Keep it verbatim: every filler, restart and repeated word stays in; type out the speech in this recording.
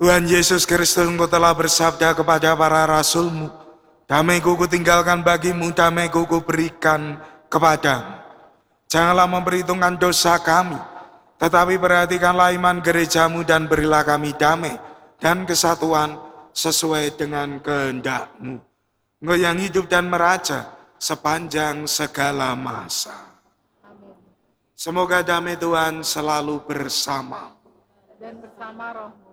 Tuhan Yesus Kristus, Engkau telah bersabda kepada para rasul-Mu, damai-Ku kutinggalkan bagimu, damai-Ku kuberikan kepadamu. Janganlah memperhitungkan dosa kami, tetapi perhatikanlah iman gereja-Mu dan berilah kami damai dan kesatuan sesuai dengan kehendak-Mu. Engkau yang hidup dan meraja sepanjang segala masa. Semoga damai Tuhan selalu bersama dan bersama rohmu.